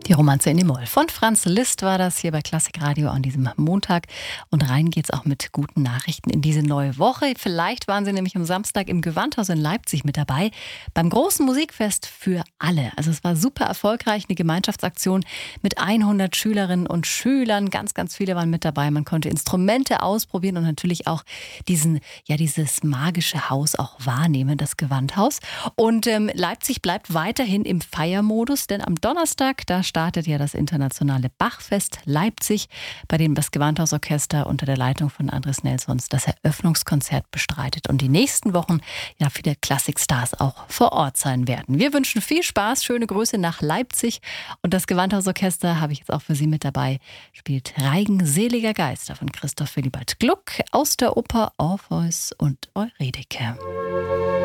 Die Romanze in E-Moll von Franz Liszt war das hier bei Klassik Radio an diesem Montag. Und rein geht's auch mit guten Nachrichten in diese neue Woche. Vielleicht waren Sie nämlich am Samstag im Gewandhaus in Leipzig mit dabei beim großen Musikfest für alle. Also es war super erfolgreich, eine Gemeinschaftsaktion mit 100 Schülerinnen und Schülern. Ganz, ganz viele waren mit dabei. Man konnte Instrumente ausprobieren und natürlich auch dieses magische Haus auch wahrnehmen, das Gewandhaus. Und Leipzig bleibt weiterhin im Feiermodus, denn am Donnerstag, da startet ja das internationale Bachfest Leipzig, bei dem das Gewandhausorchester unter der Leitung von Andres Nelsons das Eröffnungskonzert bestreitet und die nächsten Wochen ja viele Klassikstars auch vor Ort sein werden. Wir wünschen viel Spaß, schöne Grüße nach Leipzig und das Gewandhausorchester habe ich jetzt auch für Sie mit dabei, spielt Reigen seliger Geister von Christoph Willibald Gluck aus der Oper Orpheus und Eurydike.